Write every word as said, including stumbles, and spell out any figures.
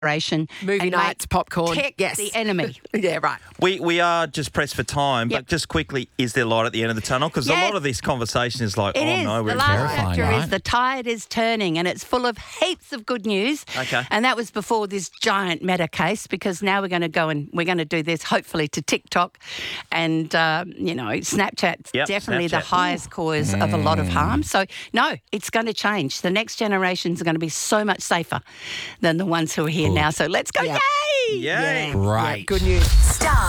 generation. Movie and nights, make popcorn. tech Yes. the enemy. Yeah, right. We we are just pressed for time, Yep. but just quickly, is there light at the end of the tunnel? Because a Yes. lot of this conversation is like, It oh is. no, the we're last terrifying, chapter right? is the tide is turning, and it's full of heaps of good news. Okay. And that was before this giant Meta case, because now we're going to go and we're going to do this hopefully to TikTok, and uh, you know, Snapchat's Yep, definitely the Snapchat. highest cause of a lot of harm. So no, it's going to change. The next generations are going to be so much safer than the ones who are here now. So let's go! Yeah. Yay! Yay. Right. Yeah, good news. Star